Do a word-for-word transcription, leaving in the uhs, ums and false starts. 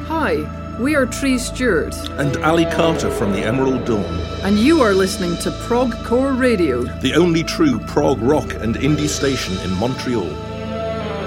Hi, we are Tree Stewart. And Ali Carter from the Emerald Dawn. And you are listening to Prog Core Radio, the only true prog rock and indie station in Montreal.